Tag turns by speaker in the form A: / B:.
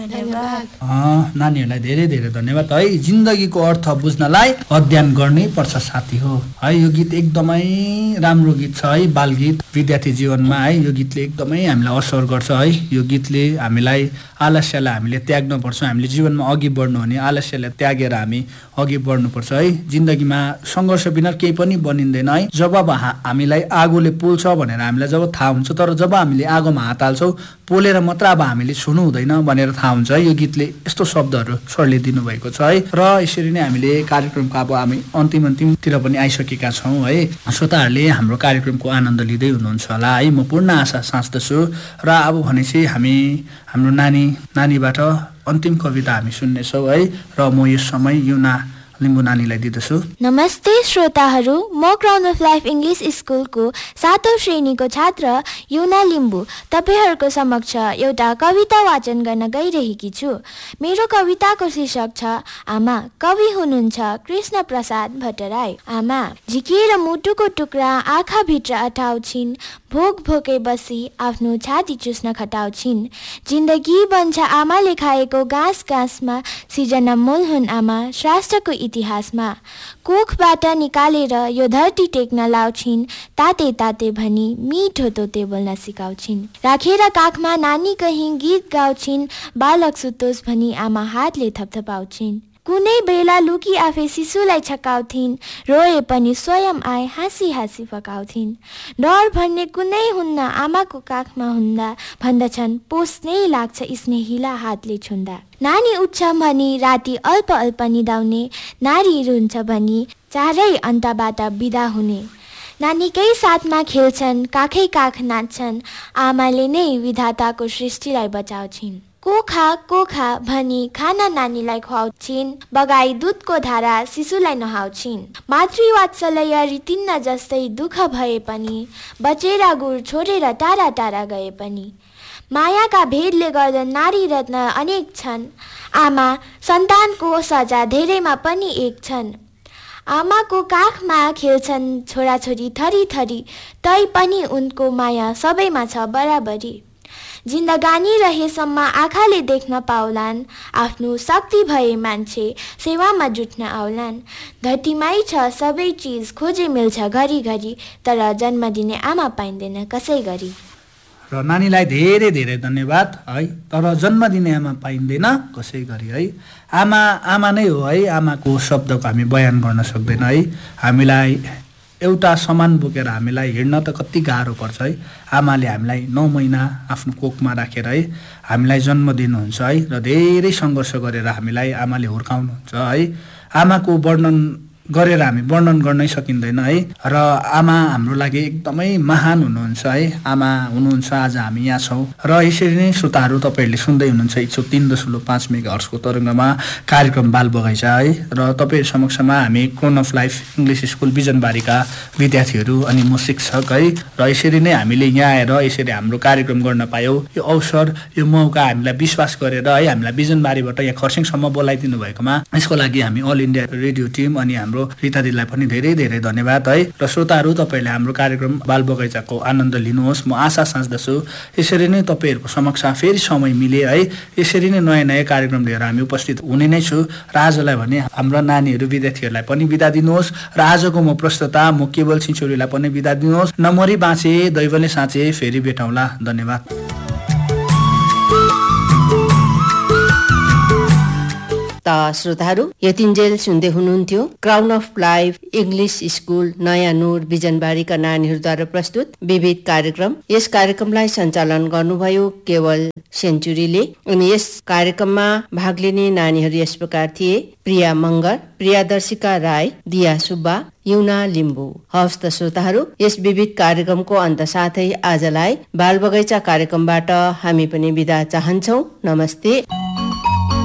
A: धन्यवाद।
B: नानीहरूलाई धेरै धेरै धन्यवाद है। जिन्दगीको अर्थ बुझ्नलाई अध्ययन गर्नै पर्छ साथी हो है। यो गीत एकदमै राम्रो गीत छ है, बाल गीत विद्यार्थी जीवनमा है। यो गीतले एकदमै हामीलाई असर गर्छ है। यो गीतले हामीलाई आलस्यलाई हामीले त्याग्नुपर्छ। हामीले जीवनमा अघि बढ्नु भने आलस्यलाई त्यागेर हामी अघि बढ्नुपर्छ है। जिन्दगीमा सङ्घर्ष बिना केही पनि बनिँदैन है। जब हामीलाई आगोले पोल्छ भनेर हामीलाई जब थाहा हुन्छ, तर जब हामीले आगोमा हात हाल्छौँ पोलेर मात्र अब हामीले छुनु हुँदैन भनेर थाहा हुन्छ है। यो गीतले यस्तो शब्दहरू सरले दिनुभएको छ है। र यसरी नै हामीले कार्यक्रमको अब हामी अन्तिमतिर पनि आइसकेका छौँ है। श्रोताहरूले हाम्रो कार्यक्रमको आनन्द लिँदै हुनुहुन्छ होला है, म पूर्ण आशा साँच्दछु। र अब भनेपछि हामी हाम्रो नानीबाट अन्तिम कविता हामी सुन्नेछौँ है। र म यस समय युना लिम्बू नानीलाई दिँदछु।
A: नमस्ते श्रोताहरू, म क्राउन अफ लाइफ इङ्ग्लिस स्कुलको 7औं श्रेणीको छात्र युना लिम्बू तपाईँहरूको समक्ष एउटा कविता वाचन गर्न गइरहेकी छु। मेरो कविताको शीर्षक छ आमा। कवि हुनुहुन्छ कृष्ण प्रसाद भट्टराई। आमा झिकिएर मुटुको टुक्रा आँखाभित्र अटाउँछिन्, भोकै बसी आफ्नो छाती चुस्न खटाउँछिन्। जिन्दगी बन्छ आमाले खाएको घाँसमा, सिर्जना मूल हुन् आमा राष्ट्रको इतिहासमा। कोखबाट निकालेर यो धरती टेक्न लाउँछिन्, ताते ताते भनी मिठो तोते बोल्न सिकाउँछिन्। राखेर काखमा नानी कहीँ गीत गाउँछिन्, बालक सुतोस् भनी आमा हातले थपथपाउँछिन्। कुनै बेला लुकी आफै शिशुलाई छकाउँथिन्, रोए पनि स्वयं आए हाँसी हाँसी फकाउँथिन्। डर भन्ने कुनै हुन्न आमाको काखमा हुँदा, भन्दछन् पोस नै लाग्छ स्नेहिला हातले छुन्दा। नानी उठ्छ भनी राति अल्प अल्प निदाउने, नारी रुन्छ भनी चारै अन्तबाट बिदा हुने। नानीकै साथमा खेल्छन्, काखै काख नाच्छन्, आमाले नै विधाताको सृष्टिलाई बचाउँछिन्। कोखा भनी खाना नानीलाई खुवाउँछिन्, बगाई दुधको धारा शिशुलाई नहाउँछिन्। मातृवात्सल्य रितिन्न जस्तै दुःख भए पनि, बचेर गुर छोडेर टाढा टाढा गए पनि। मायाका भेदले गर्दा नारी रत्न अनेक छन्, आमा सन्तानको सजा धेरैमा पनि एक छन्। आमाको काखमा खेल्छन् छोराछोरी थरी थरी, तै पनि उनको माया सबैमा छ बराबरी। जिन्दगानी रहेसम्म आँखाले देख्न पाउलान्, आफ्नो शक्ति भए मान्छे सेवामा जुट्न आउलान्। धरतीमै छ सबै चिज खोजे मिल्छ घरिघरि, तर जन्म दिने आमा पाइँदैन कसै गरी।
B: र नानीलाई धेरै धेरै धन्यवाद है। तर जन्म दिने आमा पाइँदैन कसै गरी है। आमा नै हो है। आमाको शब्दको हामी बयान गर्न सक्दैन है। हामीलाई एउटा सामान बोकेर हामीलाई हिँड्न त कति गाह्रो पर्छ है। आमाले हामीलाई 9 महिना आफ्नो कोखमा राखेर है हामीलाई जन्म दिनुहुन्छ है। र धेरै सङ्घर्ष गरेर हामीलाई आमाले हुर्काउनुहुन्छ है। आमाको वर्णन गरेर हामी वर्णन गर्नै सकिँदैन है। र आमा हाम्रो लागि एकदमै महान हुनुहुन्छ है। आमा हुनुहुन्छ आज हामी यहाँ छौँ। र यसरी नै श्रोताहरू तपाईँहरूले सुन्दै हुनुहुन्छ 103.5 मेगाहर्ट्जको तरङ्गमा कार्यक्रम बाल बगैँचा है। र तपाईँहरू समक्षमा हामी crown of life English school बिजनबारीका विद्यार्थीहरू अनि म शिक्षक है। र यसरी नै हामीले यहाँ आएर यसरी हाम्रो कार्यक्रम गर्न पायौँ। यो अवसर, यो मौका हामीलाई विश्वास गरेर है हामीलाई बिजनबारीबाट यहाँ खरसाङसम्म बोलाइदिनु भएकोमा यसको लागि हामी अल इन्डिया रेडियो टिम अनि हाम्रो रिता दिदीलाई पनि धेरै धेरै धन्यवाद है। र श्रोताहरू तपाईँहरूले हाम्रो कार्यक्रम बाल बगैँचाको आनन्द लिनुहोस्, म आशा साँच्दछु। यसरी नै तपाईँहरूको समक्ष फेरि समय मिले है। यसरी नै नयाँ नयाँ कार्यक्रम लिएर हामी उपस्थित हुने नै छु। र आजलाई भने हाम्रा नानीहरू विद्यार्थीहरूलाई पनि बिदा दिनुहोस्। र आजको म प्रस्तुता म केवल छिचौरीलाई पनि बिदा दिनुहोस्। नमरी बाँचे दैवले साँचे, फेरि भेटौँला। धन्यवाद।
C: त श्रोताहरू यतिन्जेल सुन्दै हुनुहुन्थ्यो crown of life English school नयाँ नुर बिजनबारीका नानीहरूद्वारा प्रस्तुत विविध कार्यक्रम। यस कार्यक्रमलाई सञ्चालन गर्नुभयो केवल सेन्चुरीले। अनि यस कार्यक्रममा भाग लिने नानीहरू यस प्रकार थिए: प्रिया मङ्गर, प्रियादर्शिका राई, दिया सुब्बा, युना लिम्बू। हवस् त श्रोताहरू, यस विविध कार्यक्रमको अन्त साथै आजलाई बाल बगैँचा कार्यक्रमबाट हामी पनि बिदा चाहन्छौ। नमस्ते।